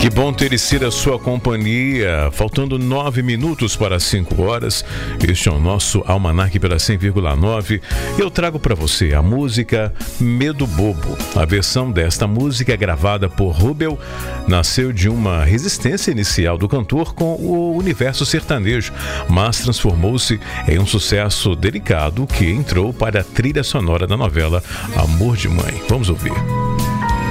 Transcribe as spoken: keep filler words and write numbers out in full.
Que bom ter sido a sua companhia. Faltando nove minutos para cinco horas. Este é o nosso Almanac pela cem vírgula nove. Eu trago para você a música Medo Bobo. A versão desta música é gravada por Rubel. Nasceu de uma resistência inicial do cantor com o universo sertanejo, mas transformou-se em um sucesso delicado que entrou para a trilha sonora da novela Amor de Mãe. Vamos ouvir.